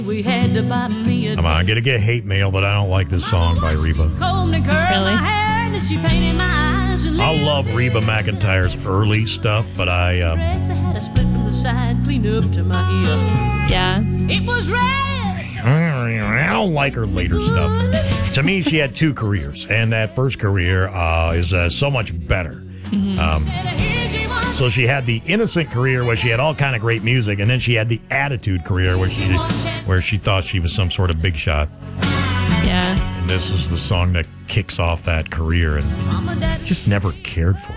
We had to buy me a I'm going to get hate mail, but I don't like this song by Reba. Really? I love Reba McEntire's early stuff, but I had a split from the side, clean up to my heel. Yeah. It was red. I don't like her later stuff. To me, she had two careers, and that first career is so much better. So she had the innocent career where she had all kind of great music, and then she had the attitude career where she thought she was some sort of big shot. Yeah. And this is the song that kicks off that career, and I just never cared for it.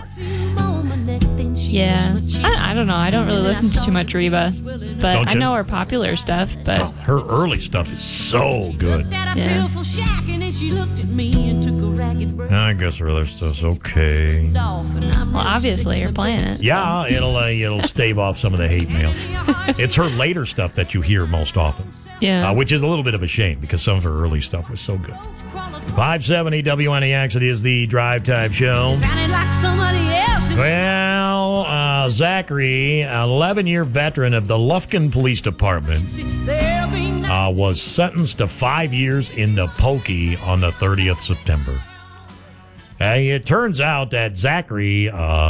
Yeah. I don't know. I don't really listen to too much Reba, but I know her popular stuff. But her early stuff is so good. Yeah. I guess her other stuff's okay. Well, obviously you're playing it. Yeah, it'll stave off some of the hate mail. It's her later stuff that you hear most often. Yeah. Which is a little bit of a shame because some of her early stuff was so good. 570 WNEX, it is the Drive Time Show. Well, Zachary, an 11-year veteran of the Lufkin Police Department, was sentenced to 5 years in the Pokey on the 30th September. It turns out that Zachary,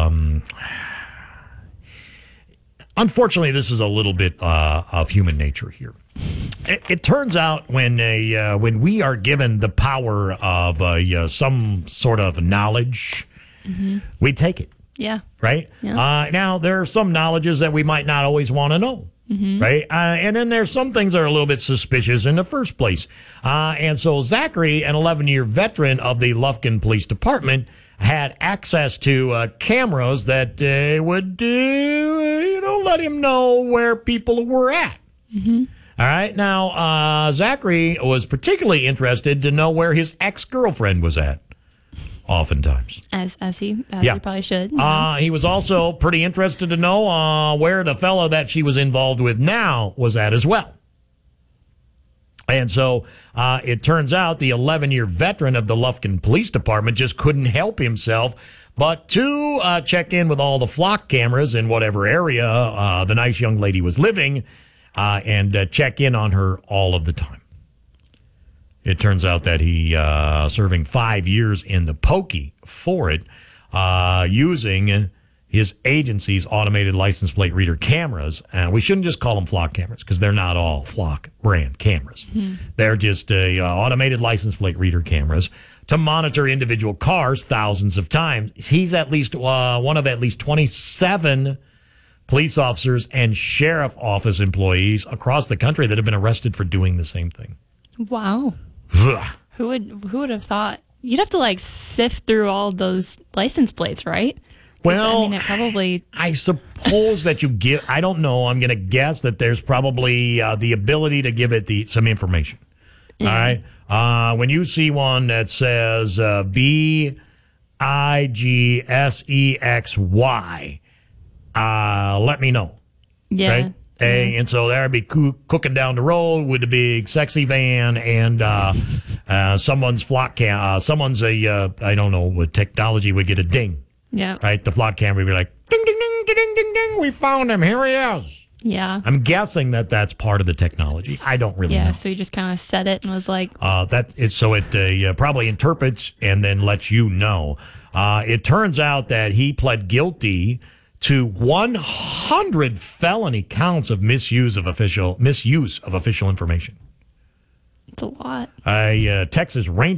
unfortunately, this is a little bit of human nature here. It turns out when we are given the power of some sort of knowledge, we take it. Yeah. Right? Yeah. Now, there are some knowledges that we might not always want to know. Right? And then there's some things that are a little bit suspicious in the first place. And so Zachary, an 11-year veteran of the Lufkin Police Department, had access to cameras that would, let him know where people were at. All right. Now, Zachary was particularly interested to know where his ex-girlfriend was at. Oftentimes. As he probably should. He was also pretty interested to know where the fellow that she was involved with now was at as well. And so it turns out the 11-year veteran of the Lufkin Police Department just couldn't help himself but to check in with all the flock cameras in whatever area the nice young lady was living and check in on her all of the time. It turns out that he serving 5 years in the Pokey for it, using his agency's automated license plate reader cameras. And we shouldn't just call them flock cameras because they're not all flock brand cameras. They're just automated license plate reader cameras to monitor individual cars thousands of times. He's at least one of at least 27 police officers and sheriff office employees across the country that have been arrested for doing the same thing. Wow. Who would have thought? You'd have to sift through all those license plates, right? Well, it probably. I suppose that I don't know. I'm going to guess that there's probably the ability to give it some information. Yeah. All right. When you see one that says BIGSEXY, let me know. Yeah. Right? And so there'd be cooking down the road with the big sexy van and someone's flock cam. Someone's I don't know, with technology would get a ding. Yeah. Right? The flock camera would be like, ding, ding, ding, ding, ding, ding, ding. We found him. Here he is. Yeah. I'm guessing that's part of the technology. I don't really know. Yeah, so you just kind of said it and was like. It probably interprets and then lets you know. It turns out that he pled guilty to 100 felony counts of misuse of official information. It's a lot. A Texas Ranger